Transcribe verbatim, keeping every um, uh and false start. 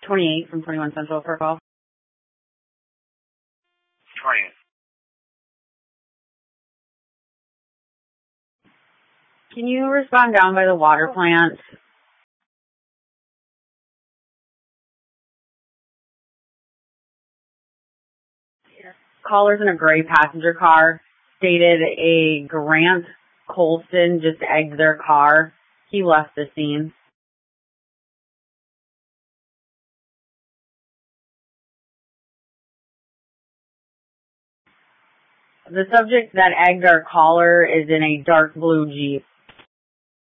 twenty-eight from twenty-one Central for a call. twenty. Can you respond down by the water plant? Callers in a gray passenger car stated a Grant Colston just egged their car. He left the scene. The subject that egged our caller is in a dark blue Jeep.